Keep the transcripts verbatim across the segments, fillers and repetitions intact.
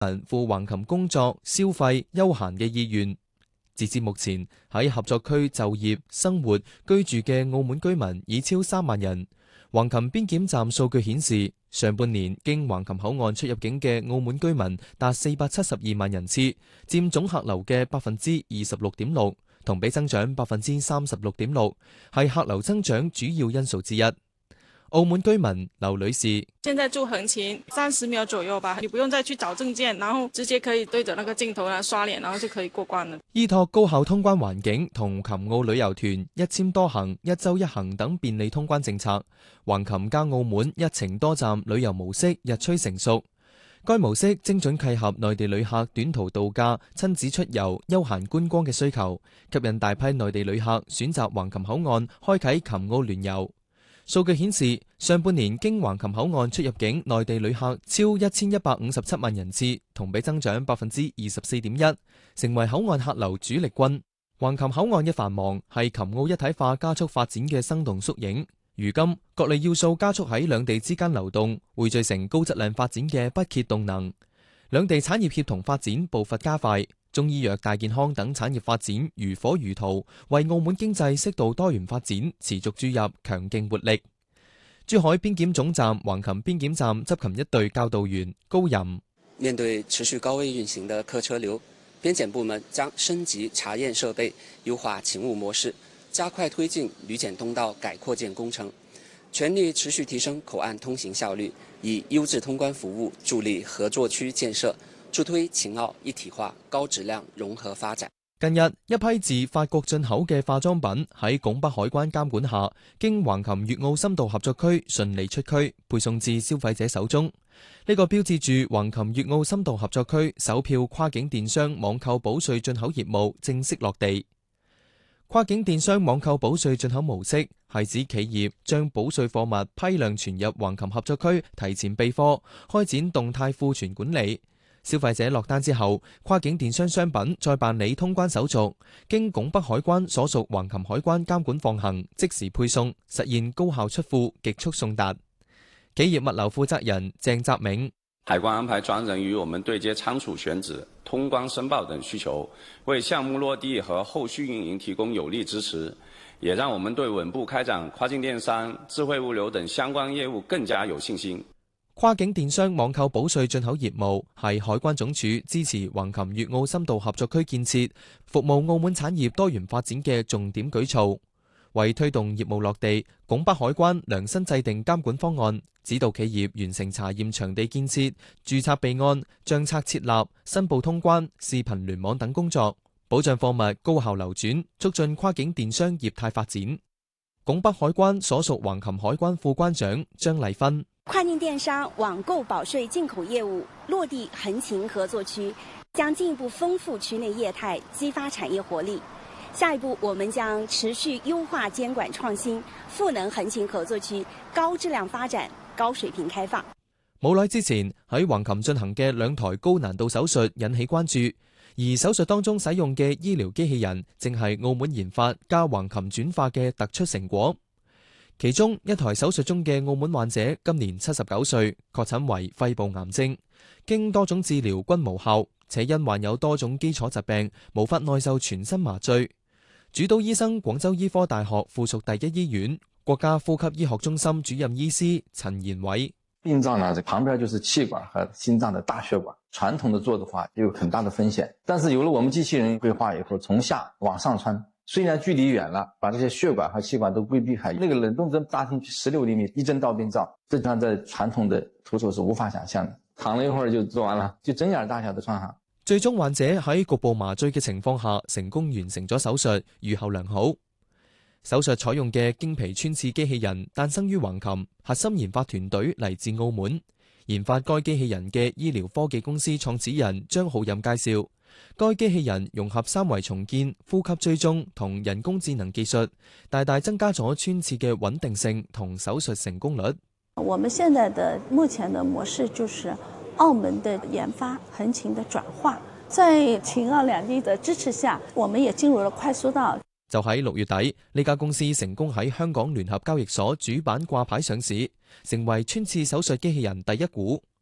人赴橫琴工作、消費、休閒嘅意願。截至目前，喺合作區就業、生活、居住嘅澳門居民已超三萬人。橫琴邊檢站數據顯示，上半年經橫琴口岸出入境嘅澳門居民達四百七十二萬人次，佔總客流嘅百分之二十六點六，同比增長百分之三十六點六，係客流增長主要因素之一。澳門居民劉女士： 現在住橫琴三十秒左右吧，你不用再去找證件，然後直接可以對着那個鏡頭啊刷臉，然後就可以過關了。 依託高效通關環境同琴澳旅遊團一簽多行、一周一行等便利通關政策，橫琴加澳門一程多站旅遊模式日趨成熟。該模式精準契合內地旅客短途度假、親子出遊、休閒觀光嘅需求，吸引大批內地旅客選擇橫琴口岸開啟琴澳聯遊。數據顯示，上半年經橫琴口岸出入境內地旅客超一千一百五十七萬人次，同比增長百分之二十四點一，成為口岸客流主力軍。橫琴口岸嘅繁忙係琴澳一體化加速發展嘅生動縮影。如今，各類要素加速喺兩地之間流動，匯聚成高質量發展嘅不竭動能。兩地產業協同發展步伐加快，中醫藥、大健康等產業發展如火如荼，為澳門經濟適度多元發展持續注入強勁活力。珠海邊檢總站橫琴邊檢站執勤一隊教導員高任： 面對持續高位運行的客車流，邊檢部門將升級查驗設備，優化勤務模式，加快推進旅檢通道改擴建工程，全力持續提升口岸通行效率，以優質通關服務助力合作區建設，助推秦澳一體化高質量融合發展。 近日，一批自法國進口嘅化妝品喺拱北海關監管下，經橫琴粵澳深度合作區順利出區，配送至消費者手中。呢個標誌住橫琴粵澳深度合作區首票跨境電商網購保稅進口業務正式落地。跨境電商網購保稅進口模式係指企業將保稅貨物批量存入橫琴合作區，提前備貨，開展動態庫存管理。消費者落單之後，跨境電商商品再辦理通關手續，經拱北海關所屬橫琴海關監管放行，即時配送，實現高效出庫、極速送達。企業物流負責人鄭澤銘： 海關安排專人與我們對接倉儲選址、通關申報等需求，為項目落地和後續運營提供有力支持，也讓我們對穩步開展跨境電商、智慧物流等相關業務更加有信心。 跨境電商網購保稅進口業務係海關總署支持橫琴粵澳深度合作區建設、服務澳門產業多元發展嘅重點舉措。為推動業務落地，拱北海關量身制定監管方案，指導企業完成查驗場地建設、註冊備案、賬冊設立、申報通關、視頻聯網等工作，保障貨物高效流轉，促進跨境電商業態發展。拱北海關所屬橫琴海關副關長張麗芬： 跨境電商網購保稅進口業務落地橫琴合作區，將進一步豐富區內業態，激發產業活力。下一步，我們將持續優化監管創新，賦能橫琴合作區高質量發展、高水平開放。 冇耐之前喺橫琴進行嘅兩台高難度手術引起關注，而手術當中使用嘅醫療機器人正係澳門研發加橫琴轉化嘅突出成果。其中一台手術中嘅澳門患者今年七十九歲，確診為肺部癌症，經多種治療均無效，且因患有多種基礎疾病，無法耐受全身麻醉。主刀醫生廣州醫科大學附屬第一醫院國家呼吸醫學中心主任醫師陳延偉： 病灶呢，這旁邊就是氣管和心臟的大血管，傳統的做的話有很大的風險，但是有了我們機器人規劃以後，從下往上穿，雖然距離遠了，把這些血管和氣管都規避開，那個冷凍針扎進去十六厘米，一針到病灶，這樣在傳統的徒手是無法想象的。躺了一會兒就做完了，就針眼大小的穿上。 最終患者喺局部麻醉嘅情況下成功完成咗手術，預後良好。手術採用嘅經皮穿刺機器人誕生於橫琴，核心研發團隊嚟自澳門。研發該機器人嘅醫療科技公司創始人張浩任介紹，該機器人融合三維重建、呼吸追蹤同人工智能技術，大大增加咗穿刺嘅穩定性同手術成功率。 我們現在的目前的模式就是澳門的研發、橫琴的轉化，在秦澳兩地的支持下，我們也進入了快速道。 就喺六月底，呢家公司成功喺香港聯合交易所主板掛牌上市，成為穿刺手術機器人第一股。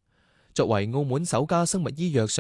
作為澳門首家生物醫藥